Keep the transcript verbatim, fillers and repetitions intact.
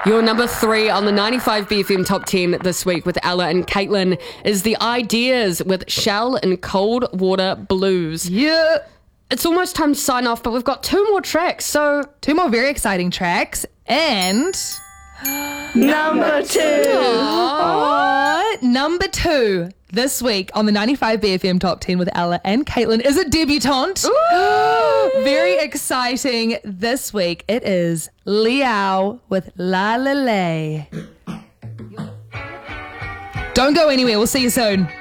Your number three on the ninety-five B F M Top ten this week with Ella and Caitlin is The Ideas with Shell and Cold Water Blues. Yeah. It's almost time to sign off, but we've got two more tracks, so... Two more very exciting tracks, and... Number two. Aww. Number two this week on the ninety-five B F M Top ten with Ella and Caitlin is a debutante. Very exciting this week. It is Liao with La La La. Don't go anywhere. We'll see you soon.